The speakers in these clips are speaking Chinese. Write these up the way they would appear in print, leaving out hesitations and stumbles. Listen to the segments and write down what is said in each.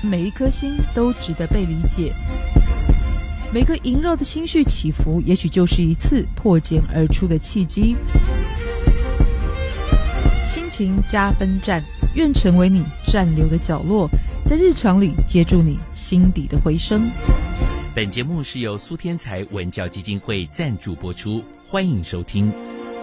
每一颗心都值得被理解。每个萦绕的心绪起伏，也许就是一次破茧而出的契机。心情加分站，愿成为你站留的角落，在日常里接住你心底的回声。 本节目是由苏天才文教基金会赞助播出，欢迎收听。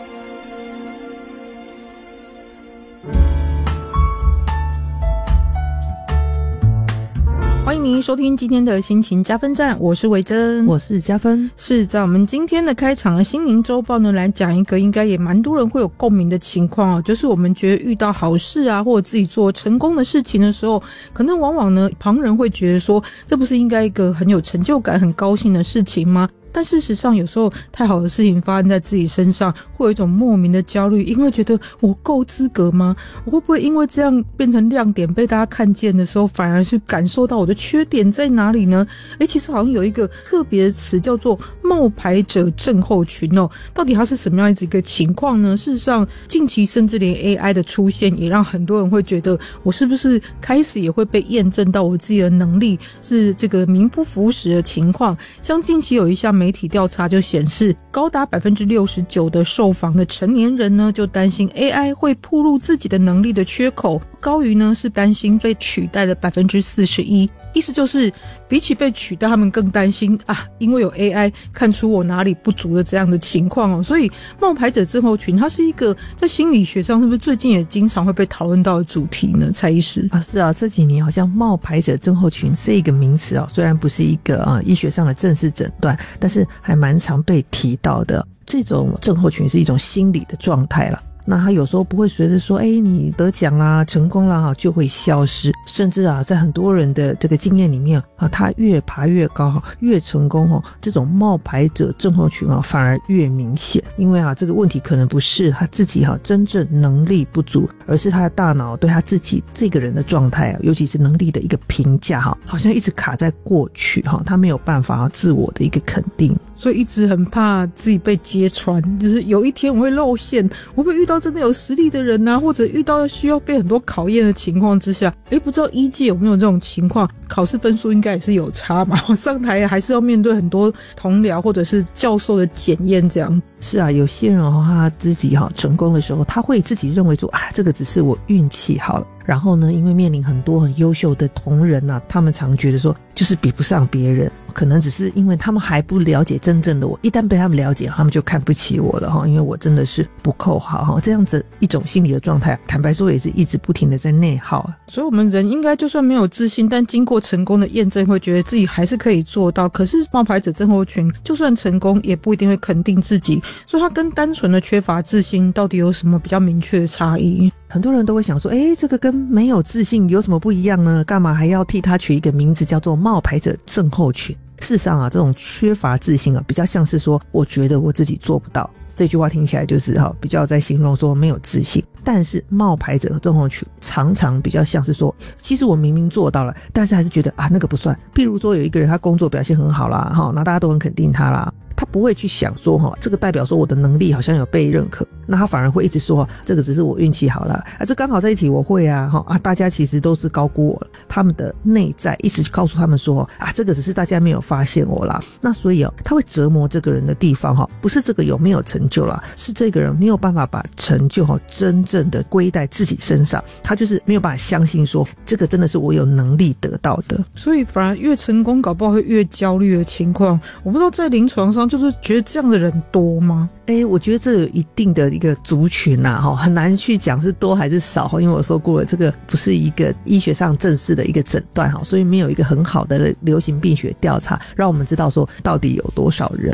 欢迎您收听今天的心情加分站，我是维珍， 我是加分。 是在我们今天的开场的心灵周报呢，来讲一个应该也蛮多人会有共鸣的情况哦，就是我们觉得遇到好事啊，或者自己做成功的事情的时候，可能往往呢，旁人会觉得说，这不是应该一个很有成就感、很高兴的事情吗？但事实上有时候太好的事情发生在自己身上，会有一种莫名的焦虑，因为觉得我够资格吗？我会不会因为这样变成亮点被大家看见的时候，反而是感受到我的缺点在哪里呢？其实好像有一个特别的词叫做冒牌者症候群哦，到底它是什么样子一个情况呢？事实上近期甚至连 AI 的出现也让很多人会觉得，我是不是开始也会被验证到我自己的能力是这个名不符实的情况。像近期有一项媒体调查就显示，高达 69% 的受访的成年人呢，就担心 AI 会暴露自己的能力的缺口，高于呢是担心被取代的 41%。 意思就是比起被取代，他们更担心啊，因为有 AI 看出我哪里不足的这样的情况哦。所以冒牌者症候群它是一个在心理学上是不是最近也经常会被讨论到的主题呢？蔡医师是啊，这几年好像冒牌者症候群这个名词虽然不是一个医学上的正式诊断，但是还蛮常被提到的。这种症候群是一种心理的状态了，那他有时候不会随着说你得奖啦成功啦就会消失，甚至在很多人的这个经验里面他越爬越高越成功这种冒牌者症候群反而越明显。因为这个问题可能不是他自己真正能力不足，而是他的大脑对他自己这个人的状态尤其是能力的一个评价好像一直卡在过去他没有办法自我的一个肯定， 所以一直很怕自己被揭穿，就是有一天我会露馅，我会遇到真的有实力的人啊，或者遇到需要被很多考验的情况之下，不知道医界有没有这种情况？考试分数应该也是有差嘛，我上台还是要面对很多同僚或者是教授的检验这样。 是啊，有些人他自己成功的时候，他会自己认为说这个只是我运气好了。然后呢，因为面临很多很优秀的同仁他们常觉得说就是比不上别人，可能只是因为他们还不了解真正的我，一旦被他们了解，他们就看不起我了因为我真的是不够好这样子一种心理的状态，坦白说也是一直不停的在内耗。 所以我们人应该就算没有自信，但经过成功的验证，会觉得自己还是可以做到。可是冒牌者症候群就算成功也不一定会肯定自己，所以他跟单纯的缺乏自信到底有什么比较明确的差异？ 很多人都会想说这个跟没有自信有什么不一样呢？干嘛还要替他取一个名字叫做冒牌者症候群？事实上这种缺乏自信比较像是说我觉得我自己做不到，这句话听起来就是比较在形容说没有自信。但是冒牌者症候群常常比较像是说，其实我明明做到了，但是还是觉得那个不算。譬如说有一个人他工作表现很好啦那大家都很肯定他啦，他不会去想说这个代表说我的能力好像有被认可，那他反而会一直说这个只是我运气好啦这刚好这一题我会大家其实都是高估我了。他们的内在一直告诉他们说这个只是大家没有发现我啦。那所以他会折磨这个人的地方不是这个有没有成就啦，是这个人没有办法把成就真正的归在自己身上，他就是没有办法相信说这个真的是我有能力得到的。 所以反而越成功搞不好会越焦虑的情况，我不知道在临床上就是觉得这样的人多吗？ 我觉得这有一定的一个族群很难去讲是多还是少因为我说过了，这个不是一个医学上正式的一个诊断所以没有一个很好的流行病学调查让我们知道说到底有多少人。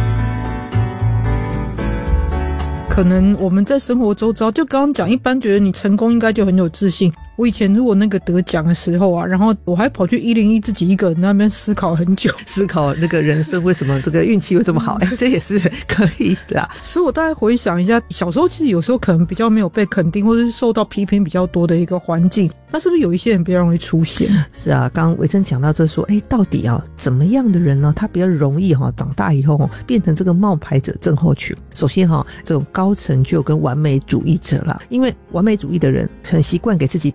可能我们在生活周遭，就刚刚讲，一般觉得你成功应该就很有自信。我以前如果那个得奖的时候然后我还跑去101自己一个人那边思考很久， 思考那个人生为什么这个运气会这么好这也是可以的所以我大概回想一下，小时候其实有时候可能比较没有被肯定，或者是受到批评比较多的一个环境，那是不是有一些人比较容易出现？ 是啊，刚刚维珍讲到这说到底怎么样的人呢他比较容易长大以后变成这个冒牌者症候群？首先这种高成就跟完美主义者啦，因为完美主义的人很习惯给自己